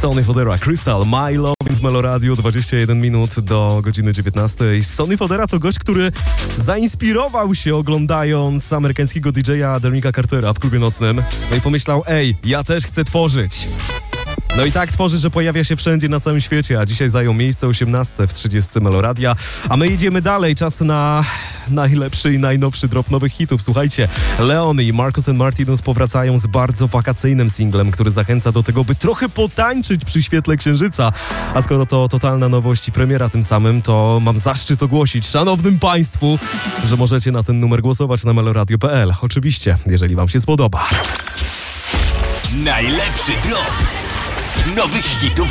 Sonny Fodera, Crystal, My Love w Meloradiu, 21 minut do godziny 19. Sonny Fodera to gość, który zainspirował się oglądając amerykańskiego DJ-a Derricka Cartera w klubie nocnym. No i pomyślał, ja też chcę tworzyć. No i tak tworzy, że pojawia się wszędzie na całym świecie, a dzisiaj zajął miejsce 18 w 30 Meloradia. A my idziemy dalej, czas na najlepszy i najnowszy drop nowych hitów. Słuchajcie, Leon i Marcus & Martinus powracają z bardzo wakacyjnym singlem, który zachęca do tego, by trochę potańczyć przy świetle księżyca. A skoro to totalna nowość i premiera tym samym, to mam zaszczyt ogłosić szanownym państwu, że możecie na ten numer głosować na meloradio.pl. Oczywiście, jeżeli wam się spodoba. Najlepszy drop nowych hitów